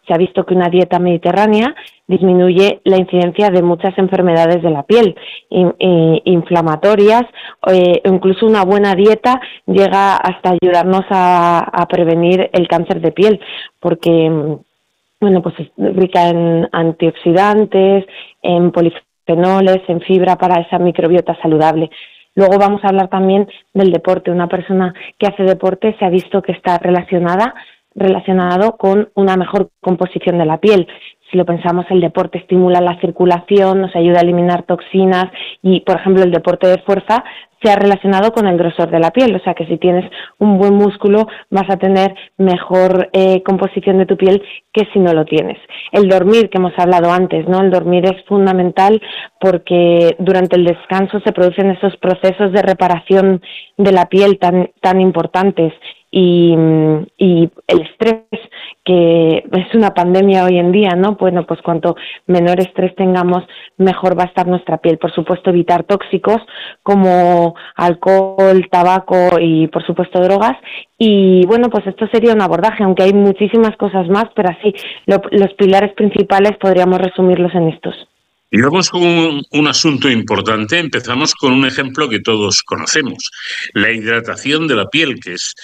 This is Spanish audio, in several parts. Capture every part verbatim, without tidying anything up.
se ha visto que una dieta mediterránea disminuye la incidencia de muchas enfermedades de la piel, in, in, inflamatorias, eh, incluso una buena dieta llega hasta ayudarnos a, a prevenir el cáncer de piel, porque bueno, pues es rica en antioxidantes, en polifenoles, en fibra para esa microbiota saludable. Luego vamos a hablar también del deporte. Una persona que hace deporte se ha visto que está relacionada relacionado con una mejor composición de la piel. Si lo pensamos, el deporte estimula la circulación, nos ayuda a eliminar toxinas y, por ejemplo, el deporte de fuerza se ha relacionado con el grosor de la piel. O sea que si tienes un buen músculo vas a tener mejor eh, composición de tu piel que si no lo tienes. El dormir, que hemos hablado antes, ¿no? El dormir es fundamental porque durante el descanso se producen esos procesos de reparación de la piel tan, tan importantes. Y, y el estrés, que es una pandemia hoy en día, ¿no? Bueno, pues cuanto menor estrés tengamos, mejor va a estar nuestra piel. Por supuesto, evitar tóxicos como alcohol, tabaco y, por supuesto, drogas. Y, bueno, pues esto sería un abordaje, aunque hay muchísimas cosas más, pero así, lo, los pilares principales podríamos resumirlos en estos. Y vamos con un, un asunto importante. Empezamos con un ejemplo que todos conocemos, la hidratación de la piel, que es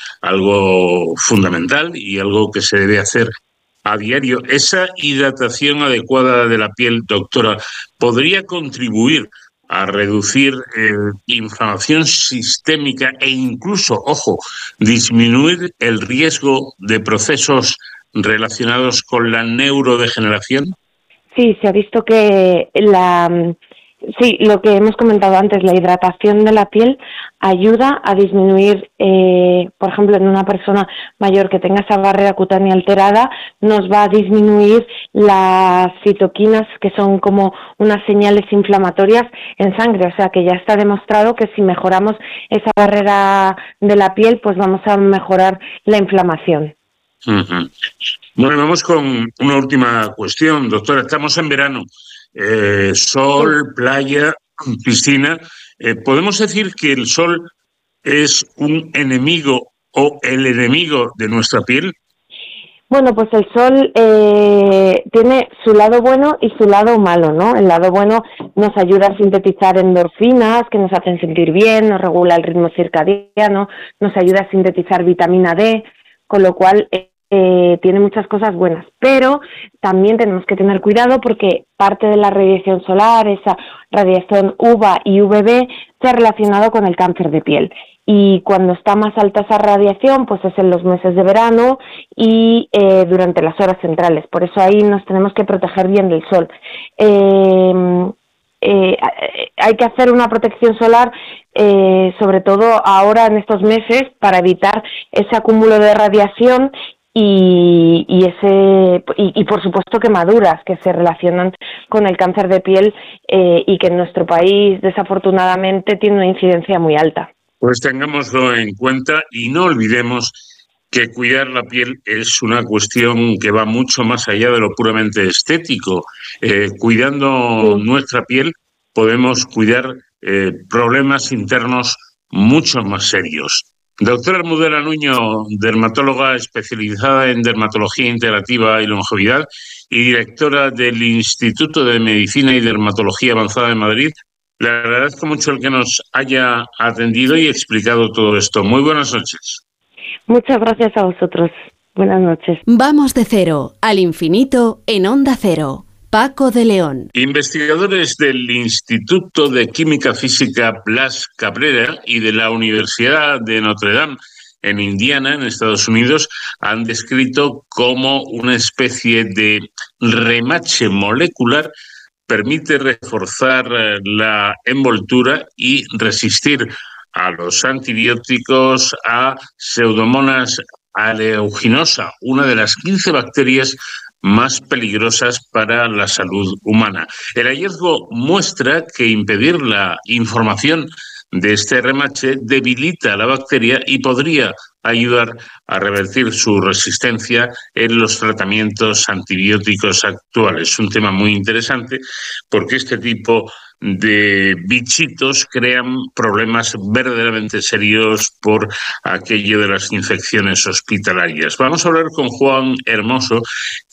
algo fundamental y algo que se debe hacer a diario. Esa hidratación adecuada de la piel, doctora, ¿podría contribuir a reducir eh, inflamación sistémica e incluso, ojo, disminuir el riesgo de procesos relacionados con la neurodegeneración? Sí, se ha visto que la, sí, lo que hemos comentado antes, la hidratación de la piel ayuda a disminuir, eh, por ejemplo, en una persona mayor que tenga esa barrera cutánea alterada, nos va a disminuir las citoquinas, que son como unas señales inflamatorias en sangre. O sea, que ya está demostrado que si mejoramos esa barrera de la piel, pues vamos a mejorar la inflamación. Uh-huh. Bueno, vamos con una última cuestión, doctora. Estamos en verano, eh, sol, playa, piscina. Eh, ¿Podemos decir que el sol es un enemigo o el enemigo de nuestra piel? Bueno, pues el sol eh, tiene su lado bueno y su lado malo, ¿no? El lado bueno nos ayuda a sintetizar endorfinas que nos hacen sentir bien, nos regula el ritmo circadiano, nos ayuda a sintetizar vitamina D, con lo cual eh, Eh, tiene muchas cosas buenas, pero también tenemos que tener cuidado porque parte de la radiación solar, esa radiación U V A y U V B, se ha relacionado con el cáncer de piel. Y cuando está más alta esa radiación, pues es en los meses de verano y eh, durante las horas centrales. Por eso ahí nos tenemos que proteger bien del sol. Eh, Eh, hay que hacer una protección solar, eh, sobre todo ahora en estos meses, para evitar ese acúmulo de radiación y, y ese y, y por supuesto quemaduras que se relacionan con el cáncer de piel eh, y que en nuestro país desafortunadamente tiene una incidencia muy alta. Pues tengámoslo en cuenta y no olvidemos que cuidar la piel es una cuestión que va mucho más allá de lo puramente estético. Eh, cuidando sí. nuestra piel podemos cuidar eh, problemas internos mucho más serios. Doctora Almudena Nuño, dermatóloga especializada en dermatología integrativa y longevidad y directora del Instituto de Medicina y Dermatología Avanzada de Madrid, le agradezco mucho el que nos haya atendido y explicado todo esto. Muy buenas noches. Muchas gracias a vosotros. Buenas noches. Vamos de cero al infinito en Onda Cero. Paco de León. Investigadores del Instituto de Química Física Blas Cabrera y de la Universidad de Notre Dame en Indiana, en Estados Unidos, han descrito cómo una especie de remache molecular permite reforzar la envoltura y resistir a los antibióticos, a Pseudomonas aeruginosa, una de las quince bacterias más peligrosas para la salud humana. El hallazgo muestra que impedir la información de este remache debilita a la bacteria y podría ayudar a revertir su resistencia en los tratamientos antibióticos actuales. Un tema muy interesante porque este tipo de bichitos crean problemas verdaderamente serios por aquello de las infecciones hospitalarias. Vamos a hablar con Juan Hermoso,